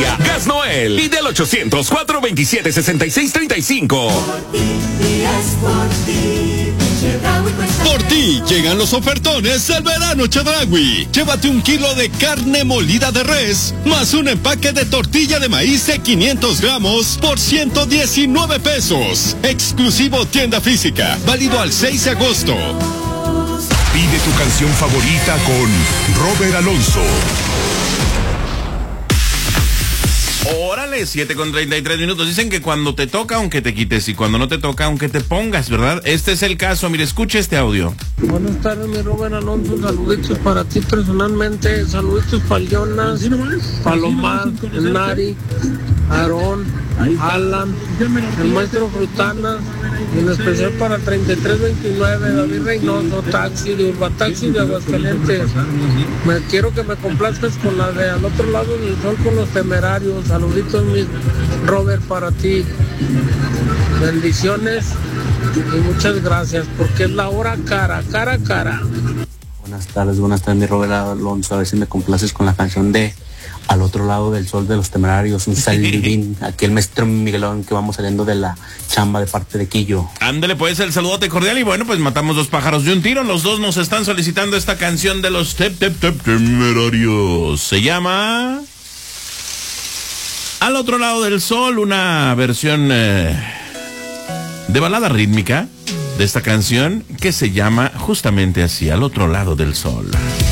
Familia, Gas Noel y del 800-427-6635. Por ti llegan los ofertones del verano Chedraui. Llévate 1 kilo de carne molida de res, más un empaque de tortilla de maíz de 500 gramos por 119 pesos. Exclusivo tienda física, válido al 6 de agosto. Pide tu canción favorita con Robert Alonso. Órale, 7:33. Dicen que cuando te toca, aunque te quites, y cuando no te toca, aunque te pongas, ¿verdad? Este es el caso. Mire, escuche este audio. Buenas tardes, mi Robert Alonso. Saluditos para ti personalmente. Saluditos para Jonas, Palomar, Nari, Aarón, Alan, el maestro Frutana, y en especial para el 3329, David Reynoso, taxi de Urbataxi de Aguascalientes. Quiero que me complazcas con la de Al Otro Lado del Sol con los Temerarios. Saluditos, mi Robert, para ti. Bendiciones y muchas gracias, porque es la hora cara. Buenas tardes, mi Robert Alonso. A ver si me complaces con la canción de Al Otro Lado del Sol de los Temerarios. Un saludín. Aquí el maestro Miguelón, que vamos saliendo de la chamba de parte de Quillo. Ándale, pues, el saludote cordial. Y bueno, pues matamos 2 pájaros de un tiro. Los dos nos están solicitando esta canción de los Temerarios. Se llama Al Otro Lado del Sol, una versión de balada rítmica de esta canción que se llama justamente así, Al Otro Lado del Sol.